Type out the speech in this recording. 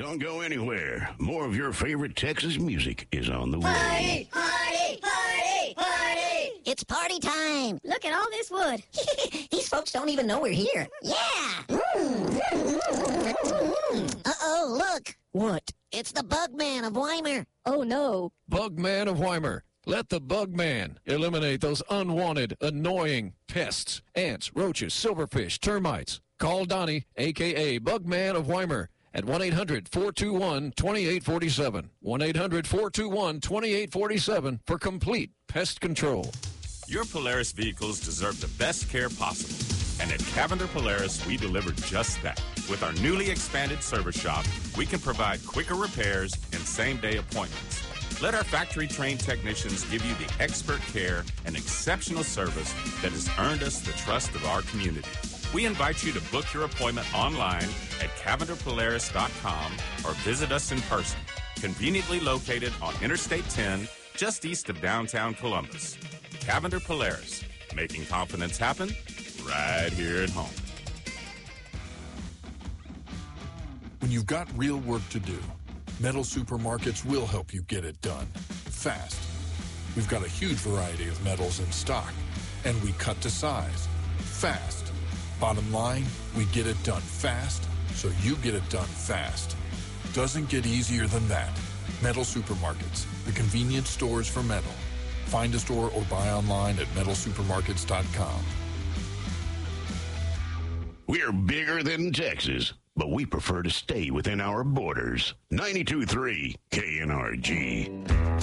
Don't go anywhere. More of your favorite Texas music is on the way. Party, party, party, party. It's party time. Look at all this wood. These folks don't even know we're here. Yeah. Uh-oh, look. What? It's the Bugman of Weimar. Oh, no. Bugman of Weimar. Let the Bugman eliminate those unwanted, annoying pests. Ants, roaches, silverfish, termites. Call Donnie, a.k.a. Bugman of Weimar, at 1-800-421-2847. 1-800-421-2847 for complete pest control. Your Polaris vehicles deserve the best care possible. And at Cavender Polaris, we deliver just that. With our newly expanded service shop, we can provide quicker repairs and same-day appointments. Let our factory-trained technicians give you the expert care and exceptional service that has earned us the trust of our community. We invite you to book your appointment online at CavenderPolaris.com or visit us in person. Conveniently located on Interstate 10, just east of downtown Columbus. Cavender Polaris, making confidence happen right here at home. When you've got real work to do, Metal Supermarkets will help you get it done fast. We've got a huge variety of metals in stock, and we cut to size fast. Bottom line, we get it done fast, so you get it done fast. Doesn't get easier than that. Metal Supermarkets, the convenience stores for metal. Find a store or buy online at metalsupermarkets.com. We're bigger than Texas, but we prefer to stay within our borders. 92.3 KNRG.